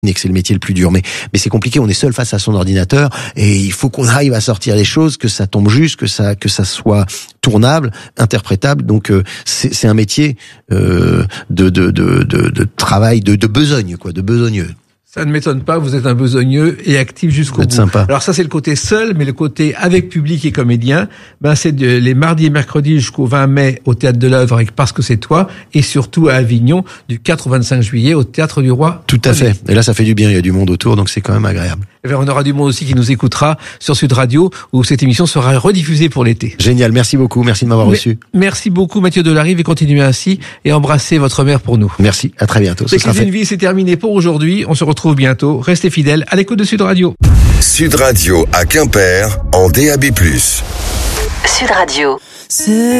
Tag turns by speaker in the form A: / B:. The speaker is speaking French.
A: et que c'est le métier le plus dur. Mais c'est compliqué, on est seul face à son ordinateur et il faut qu'on arrive à sortir les choses, que ça tombe juste, que ça soit tournable, interprétable. Donc c'est un métier de travail, de besogne, quoi, de besogneux.
B: Ça ne m'étonne pas, vous êtes un besogneux et actif jusqu'au bout.
A: Sympa.
B: Alors ça, c'est le côté seul, mais le côté avec public et comédien, c'est les mardis et mercredis jusqu'au 20 mai au Théâtre de l'Œuvre avec Parce que c'est toi, et surtout à Avignon, du 4 au 25 juillet au Théâtre du Roi.
A: Tout à fait. Et là, ça fait du bien, il y a du monde autour, donc c'est quand même agréable.
B: Et on aura du monde aussi qui nous écoutera sur Sud Radio, où cette émission sera rediffusée pour l'été.
A: Génial, merci beaucoup, merci de m'avoir reçu.
B: Merci beaucoup Mathieu Delarive, et continuez ainsi, et embrassez votre mère pour nous.
A: Merci, à très bientôt.
B: Les Clés d'une vie, c'est terminé pour aujourd'hui. On se retrouve bientôt. Restez fidèles à l'écoute de Sud Radio.
C: Sud Radio à Quimper en DAB+.
D: Sud Radio.